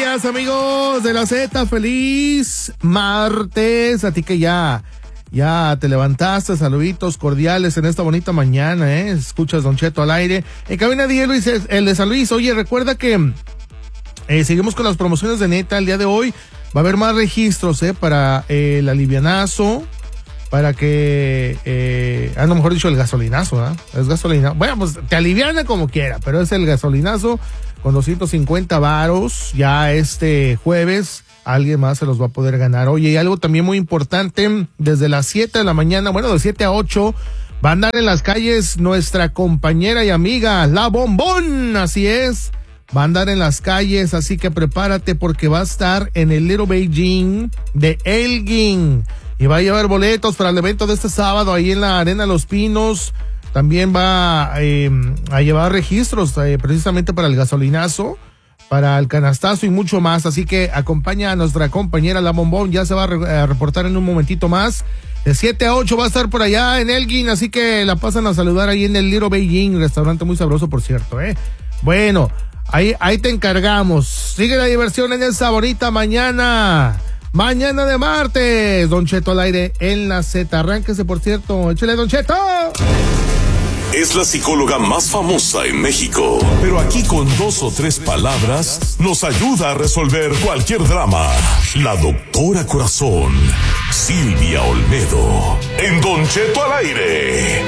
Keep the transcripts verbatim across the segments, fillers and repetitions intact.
días, amigos de la Z, feliz martes. A ti que ya, ya te levantaste, saluditos cordiales en esta bonita mañana, ¿eh? Escuchas Don Cheto al aire. En cabina de Luis, el de San Luis. Oye, recuerda que eh, seguimos con las promociones de Neta el día de hoy. Va a haber más registros, ¿eh? Para eh, el alivianazo, para que, eh, a lo mejor dicho el gasolinazo, ¿eh? Es gasolina. Bueno, pues te aliviana como quiera, pero es el gasolinazo con doscientos cincuenta varos. Ya este jueves alguien más se los va a poder ganar. Oye, y algo también muy importante, desde las siete de la mañana, bueno, de siete a ocho, va a andar en las calles nuestra compañera y amiga, La Bombón, así es. Va a andar en las calles, así que prepárate porque va a estar en el Little Beijing de Elgin. Y va a llevar boletos para el evento de este sábado ahí en la Arena Los Pinos. También va eh, a llevar registros eh, precisamente para el gasolinazo, para el canastazo y mucho más. Así que acompaña a nuestra compañera La Bombón. Ya se va a, re- a reportar en un momentito más. De siete a ocho va a estar por allá en Elgin. Así que la pasan a saludar ahí en el Little Beijing, restaurante muy sabroso, por cierto, ¿eh? Bueno, ahí, ahí te encargamos. Sigue la diversión en esa bonita mañana. Mañana de martes, Don Cheto al aire en la Z. Arránquese, por cierto. Échale, Don Cheto. Es la psicóloga más famosa en México. Pero aquí con dos o tres palabras nos ayuda a resolver cualquier drama. La doctora Corazón, Silvia Olmedo. En Don Cheto al aire.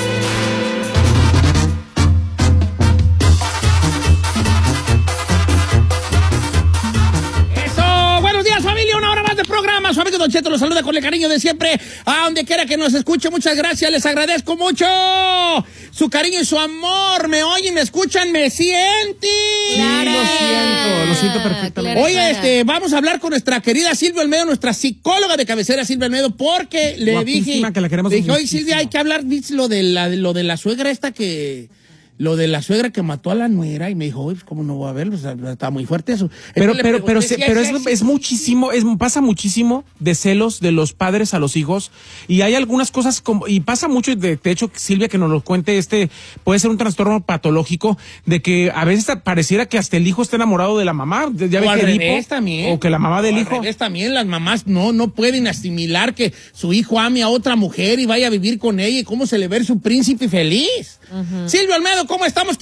Su amigo Don Cheto los saluda con el cariño de siempre, a donde quiera que nos escuche. Muchas gracias, les agradezco mucho su cariño y su amor. Me oyen, me escuchan, me sienten. Sí, lo siento, lo siento perfectamente. Oye, este, vamos a hablar con nuestra querida Silvia Olmedo, nuestra psicóloga de cabecera, Silvia Olmedo, porque le Guapísima, dije, que la queremos le dije, oye, muchísimo. Silvia, hay que hablar, dice, lo de la, lo de la suegra esta que... Lo de la suegra que mató a la nuera, y me dijo, oye, pues cómo no voy a verlo, o sea, está muy fuerte eso. Pero, Entonces, pero, pero, pregunté, se- ¿sí, pero sí, es, sí? es muchísimo, es, pasa muchísimo de celos de los padres a los hijos, y hay algunas cosas como, y pasa mucho, de, de hecho, Silvia, que nos lo cuente, este, puede ser un trastorno patológico, de que a veces pareciera que hasta el hijo está enamorado de la mamá, ya O ve al que revés Edipo, también. o que la mamá del O al hijo. revés también, las mamás no, no pueden asimilar que su hijo ame a otra mujer y vaya a vivir con ella y cómo se le ve su príncipe feliz. Uh-huh. Silvia Olmedo, ¿cómo estamos,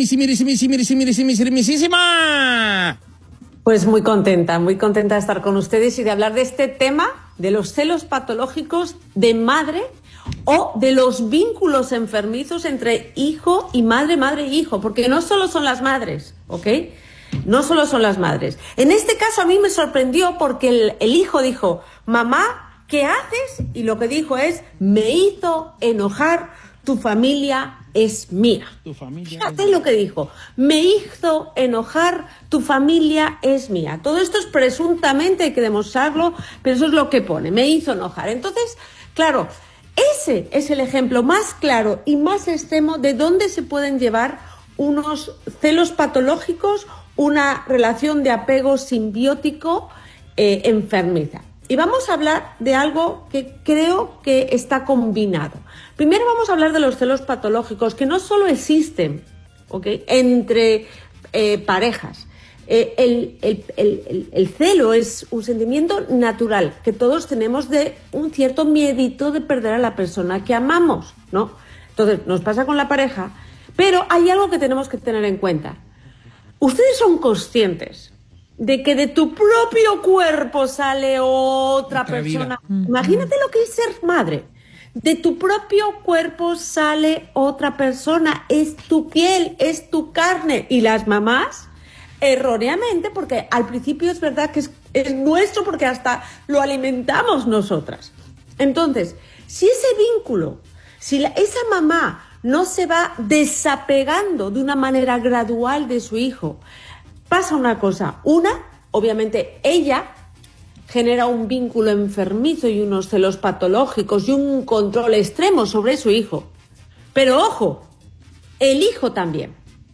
queridísimísima? Pues muy contenta, muy contenta de estar con ustedes y de hablar de este tema, de los celos patológicos de madre o de los vínculos enfermizos entre hijo y madre, madre e hijo, porque no solo son las madres, ¿ok? No solo son las madres. En este caso a mí me sorprendió porque el, el hijo dijo, mamá, ¿qué haces? Y lo que dijo es, me hizo enojar, tu familia es mía. Tu familia Fíjate lo que dijo. Me hizo enojar, tu familia es mía. Todo esto es presuntamente, hay que demostrarlo, pero eso es lo que pone. Me hizo enojar. Entonces, claro, ese es el ejemplo más claro y más extremo de dónde se pueden llevar unos celos patológicos, una relación de apego simbiótico eh, enfermiza. Y vamos a hablar de algo que creo que está combinado. Primero vamos a hablar de los celos patológicos, que no solo existen, ¿okay?, entre eh, parejas. Eh, el, el, el, el, el celo es un sentimiento natural que todos tenemos de un cierto miedito de perder a la persona que amamos, ¿no? Entonces, nos pasa con la pareja, pero hay algo que tenemos que tener en cuenta. Ustedes son conscientes de que de tu propio cuerpo sale otra, otra persona. Vida. Imagínate lo que es ser madre. De tu propio cuerpo sale otra persona. Es tu piel, es tu carne. Y las mamás, erróneamente, porque al principio es verdad que es, es nuestro, porque hasta lo alimentamos nosotras. Entonces, si ese vínculo, si la, esa mamá no se va desapegando de una manera gradual de su hijo, pasa una cosa. Una, obviamente, ella genera un vínculo enfermizo y unos celos patológicos y un control extremo sobre su hijo. Pero ojo, el hijo también.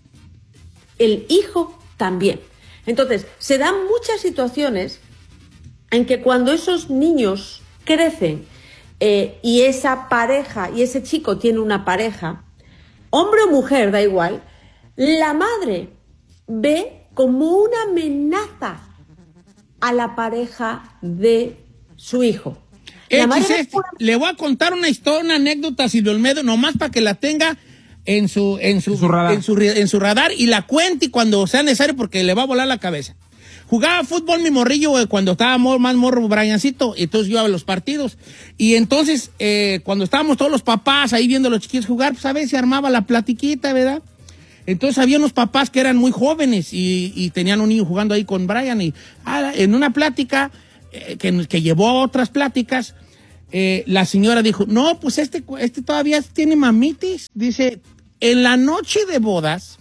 El hijo también. Entonces, se dan muchas situaciones en que cuando esos niños crecen eh, y esa pareja, y ese chico tiene una pareja, hombre o mujer, da igual, la madre ve como una amenaza a la pareja de su hijo. Eh, Giselle, le voy a contar una historia, una anécdota a Silvio Olmedo, nomás para que la tenga en su, en su, en su radar. En su, en su radar y la cuente cuando sea necesario porque le va a volar la cabeza. Jugaba fútbol mi morrillo güey, cuando estaba más morro Briancito, y entonces yo iba a los partidos. Y entonces, eh, cuando estábamos todos los papás ahí viendo a los chiquillos jugar, pues a veces se armaba la platiquita, ¿verdad? Entonces había unos papás que eran muy jóvenes y, y tenían un niño jugando ahí con Brian y ah, en una plática eh, que, que llevó a otras pláticas, eh, la señora dijo, no, pues este, este todavía tiene mamitis. Dice, en la noche de bodas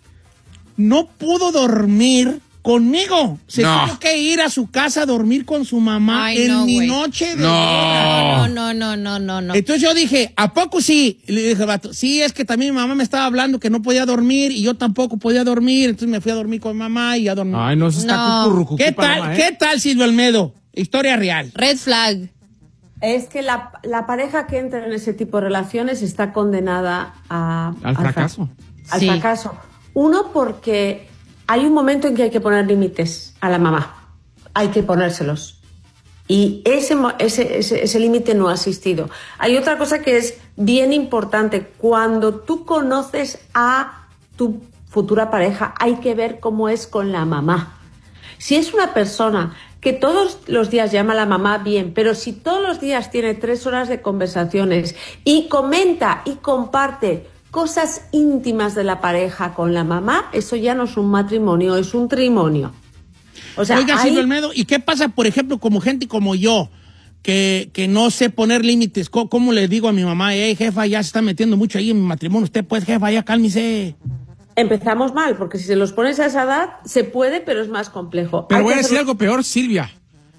no pudo dormir conmigo. Se no. tuvo que ir a su casa a dormir con su mamá. Ay, en no, mi güey. noche de No. boda. No, no, no, no, no, no. Entonces yo dije, ¿a poco sí? Y le dije al vato, sí, es que también mi mamá me estaba hablando que no podía dormir y yo tampoco podía dormir. Entonces me fui a dormir con mi mamá y a dormir. Ay, no, eso está No. cucurrucucú, ¿Qué tal, Paloma, ¿eh? qué tal, Silvio Olmedo? Historia real. Red flag. Es que la, la pareja que entra en ese tipo de relaciones está condenada a, Al fracaso. fra- Al Sí. fracaso. Uno, porque hay un momento en que hay que poner límites a la mamá. Hay que ponérselos. Y ese, mo- ese, ese, ese límite no ha existido. Hay otra cosa que es bien importante. Cuando tú conoces a tu futura pareja, hay que ver cómo es con la mamá. Si es una persona que todos los días llama a la mamá, bien, pero si todos los días tiene tres horas de conversaciones y comenta y comparte cosas íntimas de la pareja con la mamá, eso ya no es un matrimonio, es un trimonio. O sea, Oiga, hay- Silvio Olmedo, ¿y qué pasa, por ejemplo, como gente como yo, que, que no sé poner límites? ¿Cómo, cómo le digo a mi mamá, hey, jefa, ya se está metiendo mucho ahí en mi matrimonio? Usted, pues, jefa, ya cálmese. empezamos mal, porque si se los pones a esa edad, se puede, pero es más complejo. Pero Hay voy a que decir hacerlo- algo peor, Silvia.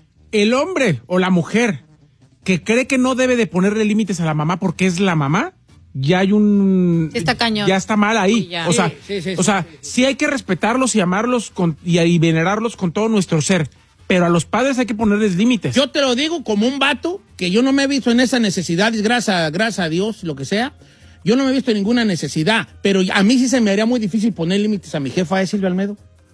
El hombre o la mujer que cree que no debe de ponerle límites a la mamá porque es la mamá, ya hay un... Está cañón. Ya está mal ahí. Sí, ya. O sea, Sí, sí, sí, o sea, sí hay que respetarlos y amarlos con, y, y venerarlos con todo nuestro ser. Pero a los padres hay que ponerles límites. Yo te lo digo como un vato que yo no me he visto en esa necesidad, y gracias, gracias a Dios, lo que sea. Yo no me he visto en ninguna necesidad, pero a mí sí se me haría muy difícil poner límites a mi jefa, ¿eh, Silvio Olmedo?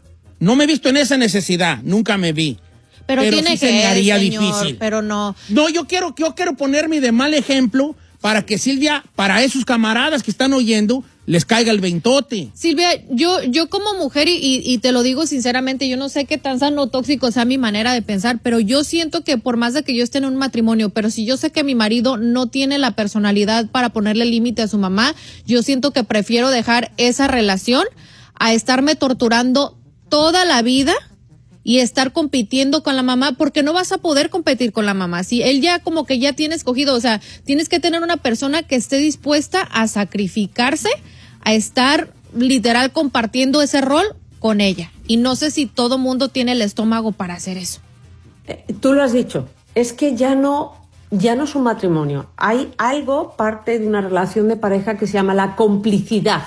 No me he visto en esa necesidad, nunca me vi. Pero, tiene sí que se me haría señor, difícil. pero no. No, yo quiero, yo quiero ponerme de mal ejemplo para que Silvia, para esos camaradas que están oyendo, les caiga el veintote. Silvia, yo, yo como mujer, y, y, y te lo digo sinceramente, yo no sé qué tan sano o tóxico sea mi manera de pensar, pero yo siento que por más de que yo esté en un matrimonio, pero si yo sé que mi marido no tiene la personalidad para ponerle límite a su mamá, yo siento que prefiero dejar esa relación a estarme torturando toda la vida y estar compitiendo con la mamá, porque no vas a poder competir con la mamá. Si él ya como que ya tiene escogido, o sea, tienes que tener una persona que esté dispuesta a sacrificarse, a estar literal compartiendo ese rol con ella. Y no sé si todo mundo tiene el estómago para hacer eso. Eh, Tú lo has dicho, es que ya no, ya no es un matrimonio. Hay algo, parte de una relación de pareja que se llama la complicidad.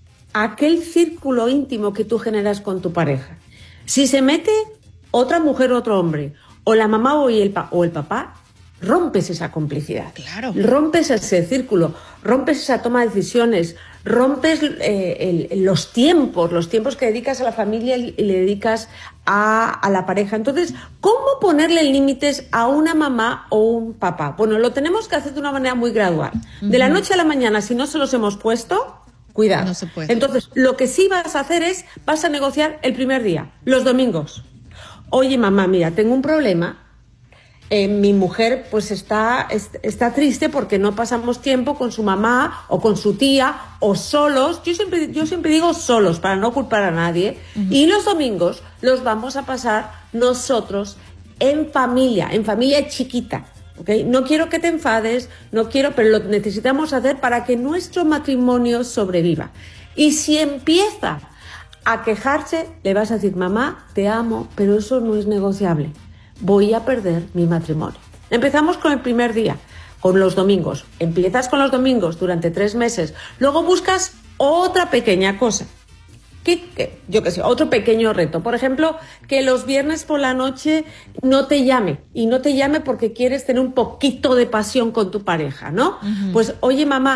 Aquel círculo íntimo que tú generas con tu pareja. Si se mete otra mujer o otro hombre, o la mamá o el, pa- o el papá, rompes esa complicidad. Claro. Rompes ese círculo, rompes esa toma de decisiones, rompes eh, el- los tiempos, los tiempos que dedicas a la familia y le dedicas a, a la pareja. Entonces, ¿cómo ponerle límites a una mamá o un papá? Bueno, lo tenemos que hacer de una manera muy gradual. De la noche a la mañana, si no se los hemos puesto, cuidado. No se puede. Entonces, lo que sí vas a hacer es, vas a negociar el primer día, los domingos. Oye, mamá, mira, tengo un problema. Eh, mi mujer pues está, est- está triste porque no pasamos tiempo con su mamá o con su tía o solos. Yo siempre, yo siempre digo solos para no culpar a nadie. Y los domingos los vamos a pasar nosotros en familia, en familia chiquita. ¿Okay? No quiero que te enfades, no quiero, pero lo necesitamos hacer para que nuestro matrimonio sobreviva. Y si empieza a quejarse, le vas a decir, mamá, te amo, pero eso no es negociable. Voy a perder mi matrimonio. Empezamos con el primer día, con los domingos. Empiezas con los domingos durante tres meses. Luego buscas otra pequeña cosa. ¿Qué, qué? Yo qué sé, otro pequeño reto. Por ejemplo, que los viernes por la noche no te llame. Y no te llame porque quieres tener un poquito de pasión con tu pareja, ¿no? Uh-huh. Pues, oye, mamá,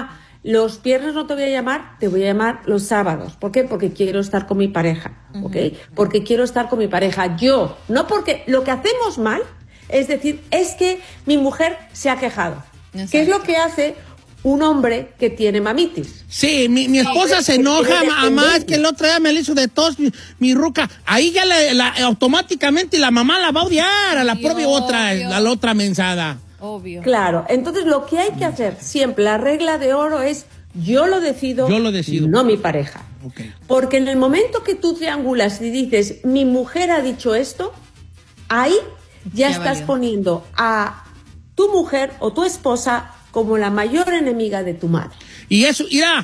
los viernes no te voy a llamar, te voy a llamar los sábados. ¿Por qué? Porque quiero estar con mi pareja, ¿ok? Uh-huh. Porque quiero estar con mi pareja. Yo, no porque lo que hacemos mal, es decir, es que mi mujer se ha quejado. Exacto. ¿Qué es lo que hace un hombre que tiene mamitis? Sí, mi, mi esposa se enoja a más que el otro día me le hizo de tos mi, mi ruca. Ahí ya la, la, automáticamente la mamá la va a odiar a la obvio, propia otra, a la otra mensada. Obvio. Claro, entonces lo que hay que hacer siempre, la regla de oro es yo lo decido, yo lo decido. No mi pareja. Okay. Porque en el momento que tú triangulas y dices, mi mujer ha dicho esto, ahí ya, ya estás valió. Poniendo a tu mujer o tu esposa como la mayor enemiga de tu madre. Y eso, irá.